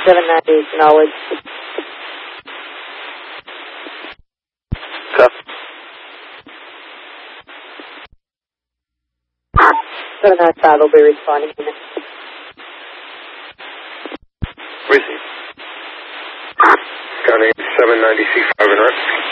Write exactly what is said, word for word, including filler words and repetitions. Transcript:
seven ninety, acknowledge. Copy. seven ninety-five will be responding. Receive. County seven ninety C five and right.